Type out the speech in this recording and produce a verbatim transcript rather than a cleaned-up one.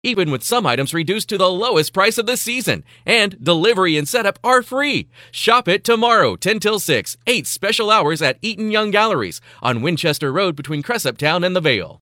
even with some items reduced to the lowest price of the season. And delivery and setup are free. Shop it tomorrow, ten till six, eight special hours at Eaton Young Galleries on Winchester Road between Cresaptown and the Vale.